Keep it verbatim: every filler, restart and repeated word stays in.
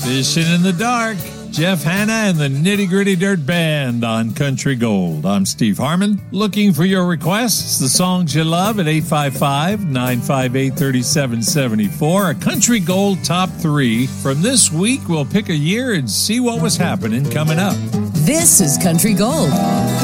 Fishing in the Dark, Jeff Hanna and the Nitty Gritty Dirt Band on Country Gold. I'm Steve Harmon. Looking for your requests, the songs you love at eight five five, nine five eight, three seven seven four. A Country Gold Top three. From this week, we'll pick a year and see what was happening coming up. This is Country Gold.